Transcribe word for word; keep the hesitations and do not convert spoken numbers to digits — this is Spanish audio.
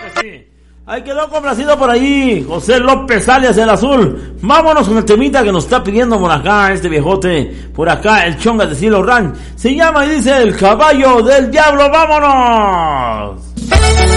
sí. Ahí quedó complacido por ahí José López alias el Azul. Vámonos con el temita que nos está pidiendo por acá este viejote. Por acá el Chongas de Cielo Ranch. Se llama y dice El Caballo del Diablo. ¡Vámonos!